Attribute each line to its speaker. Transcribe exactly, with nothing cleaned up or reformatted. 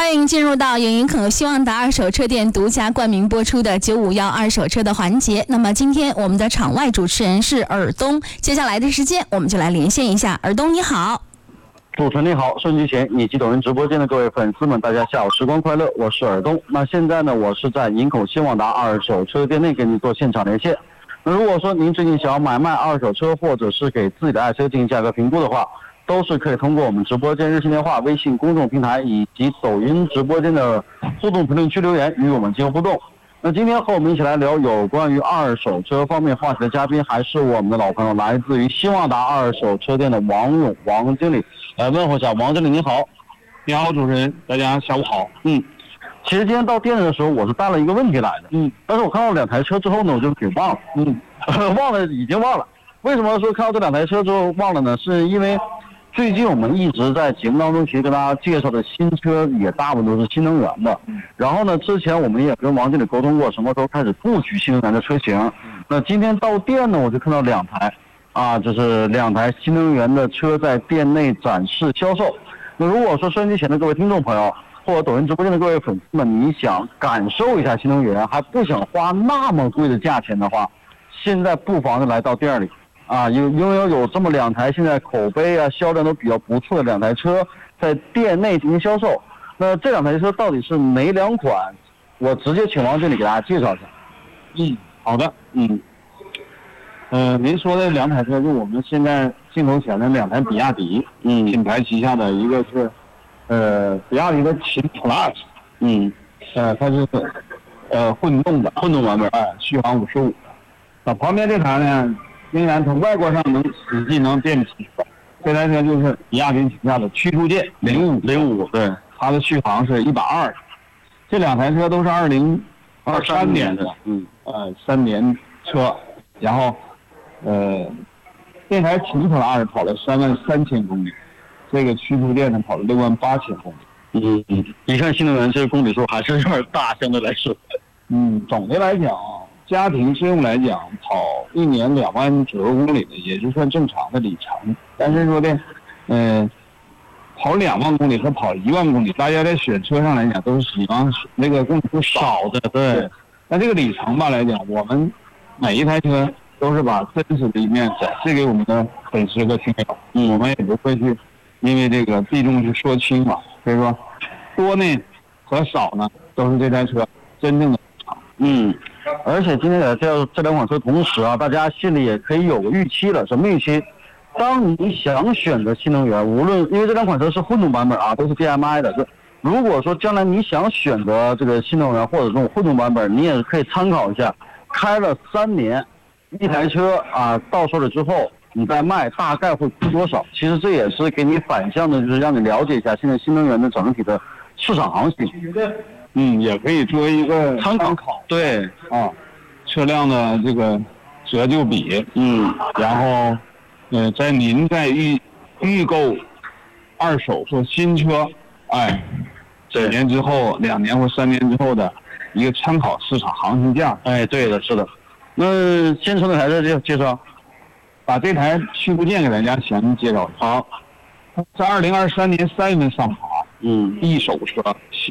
Speaker 1: 欢迎进入到由营口希望达二手车店独家冠名播出的九五幺二手车的环节。那么今天我们的场外主持人是尔东，接下来的时间我们就来连线一下。尔东你好。
Speaker 2: 主持人你好，收音机前以及抖音直播间的各位粉丝们，大家下午时光快乐，我是尔东。那现在呢，我是在营口希望达二手车店内给您做现场连线。那如果说您最近想要买卖二手车，或者是给自己的爱车进行价格评估的话，都是可以通过我们直播间热线电话、微信公众平台以及抖音直播间的互动评论区留言与我们进行互动。那今天和我们一起来聊有关于二手车方面话题的嘉宾，还是我们的老朋友，来自于希望达二手车店的王勇王经理。来问候一下，王经理你好。
Speaker 3: 你好，主持人，大家下午好。
Speaker 2: 嗯，其实今天到店里的时候，我是带了一个问题来的。嗯，但是我看到两台车之后呢，我就给忘了。嗯，忘了，已经忘了。为什么说看到这两台车之后忘了呢？是因为最近我们一直在节目当中，其实跟大家介绍的新车也大部分都是新能源的。然后呢，之前我们也跟王经理沟通过，什么时候开始布局新能源的车型。那今天到店呢，我就看到两台。啊，就是两台新能源的车在店内展示销售。那如果说收音机前的各位听众朋友，或者抖音直播间的各位粉丝们，你想感受一下新能源，还不想花那么贵的价钱的话，现在不妨的来到店里啊，因因为有这么两台现在口碑啊、销量都比较不错的两台车在店内进行销售。那这两台车到底是哪两款？我直接请王经理给大家介绍一下。
Speaker 3: 嗯，好的，嗯。呃，您说的两台车是我们现在镜头前的两台比亚迪，嗯，品牌旗下的一个是，呃，比亚迪的秦 Plus， 嗯，呃，它是呃混动的，
Speaker 2: 混动版本，
Speaker 3: 哎，续航五十五。那旁边这台呢，仍然从外观上能实际能辨识，这台车就是比亚迪旗下的驱逐舰零五
Speaker 2: 零五，对，
Speaker 3: 它的续航是一百二十。这两台车都是二零二三年的，嗯，呃，三年车，然后。呃，这台秦 Plus 跑了三万三千公里，这个驱逐舰呢跑了六万八千公里。
Speaker 2: 嗯嗯，你看新能源这个公里数还是有点大，相对来说。
Speaker 3: 嗯，总的来讲，家庭适用来讲，跑一年两万左右公里的也就算正常的里程。但是说的，嗯、呃，跑两万公里和跑一万公里，大家在选车上来讲都是希望那个公里数少的，对。对那这个里程吧来讲，我们每一台车。都是把真实的一面展示给我们的粉丝和听友，嗯，我们也不会去因为这个避重去说轻嘛，所以说多呢和少呢都是这台车真正的场。
Speaker 2: 嗯，而且今天的这这两款车同时啊，大家心里也可以有个预期了。什么预期？当你想选择新能源，无论因为这两款车是混动版本啊，都是 D M I 的。如果说将来你想选择这个新能源或者这种混动版本，你也可以参考一下，开了三年。一台车啊，到手了之后，你再卖大概会亏多少？其实这也是给你反向的，就是让你了解一下现在新能源的整体的市场行情。
Speaker 3: 嗯，也可以作为一个参考。
Speaker 2: 对
Speaker 3: 啊，车辆的这个折旧比，嗯，然后，呃，在您在预预购二手或新车，哎，几年之后、两年或三年之后的一个参考市场行情价。
Speaker 2: 哎，对的，是的。那先从哪台车介介绍？
Speaker 3: 把这台驱逐舰给大家详细介绍。好，在二零二三年三月份上牌，嗯，一手车，